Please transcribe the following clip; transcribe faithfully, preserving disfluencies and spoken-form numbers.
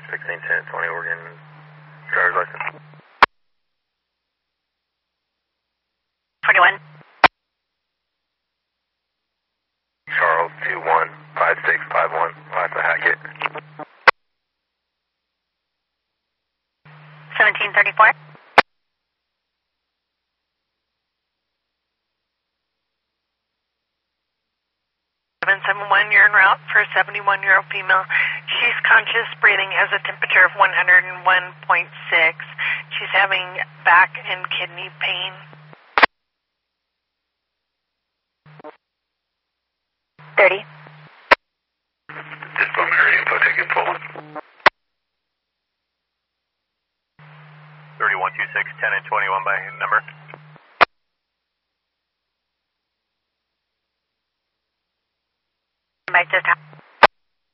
sixteen ten twenty Oregon driver's license. twenty-one. Charles two one five six five one, Lisa Hackett. seventeen thirty-four. seven seven one, you're en route for a seventy-one-year-old female. She's conscious, breathing, has a temperature of one hundred one point six. She's having back and kidney pain. thirty. Disciplinary info taken full. thirty-one two six, ten and twenty-one by number.